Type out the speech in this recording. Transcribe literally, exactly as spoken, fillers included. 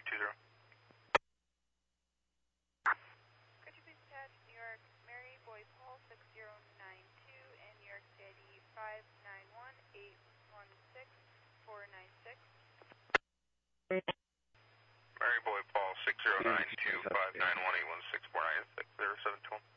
two zero. Could you please attach New York Mary Boy Paul six zero nine two and New York C I D five nine one eight one six four nine six? Mary Boy Paul six zero nine two five nine one eight one six four nine six zero seven two one.